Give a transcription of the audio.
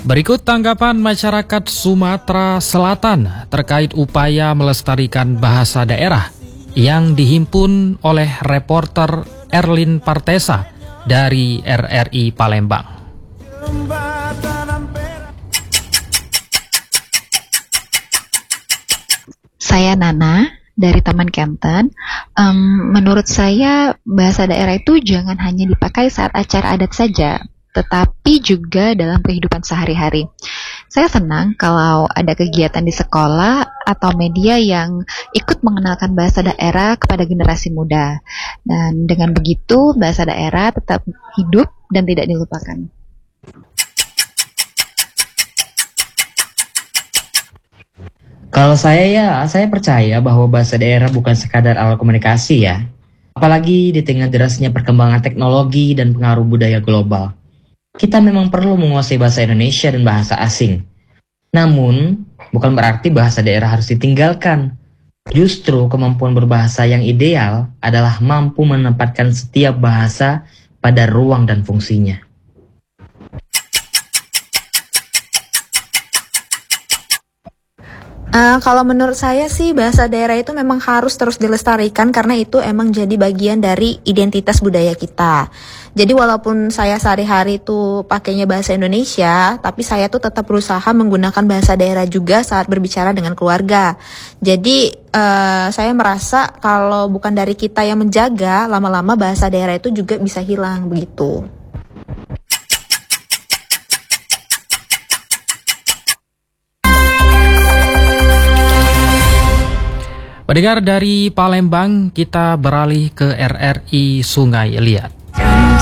Berikut tanggapan masyarakat Sumatera Selatan terkait upaya melestarikan bahasa daerah yang dihimpun oleh reporter Erlin Partesa dari RRI Palembang. Saya Nana dari Taman Kenten. Menurut saya bahasa daerah itu jangan hanya dipakai saat acara adat saja, tetapi juga dalam kehidupan sehari-hari. Saya senang kalau ada kegiatan di sekolah atau media yang ikut mengenalkan bahasa daerah kepada generasi muda. Dan dengan begitu, bahasa daerah tetap hidup dan tidak dilupakan. Kalau saya percaya bahwa bahasa daerah bukan sekadar alat komunikasi ya. Apalagi di tengah derasnya perkembangan teknologi dan pengaruh budaya global. Kita memang perlu menguasai bahasa Indonesia dan bahasa asing. Namun, bukan berarti bahasa daerah harus ditinggalkan. Justru kemampuan berbahasa yang ideal adalah mampu menempatkan setiap bahasa pada ruang dan fungsinya. Kalau menurut saya sih bahasa daerah itu memang harus terus dilestarikan karena itu emang jadi bagian dari identitas budaya kita. Jadi walaupun saya sehari-hari tuh pakainya bahasa Indonesia, tapi saya tuh tetap berusaha menggunakan bahasa daerah juga saat berbicara dengan keluarga. Jadi saya merasa kalau bukan dari kita yang menjaga, lama-lama bahasa daerah itu juga bisa hilang begitu. Pendengar dari Palembang, kita beralih ke RRI Sungai Liat.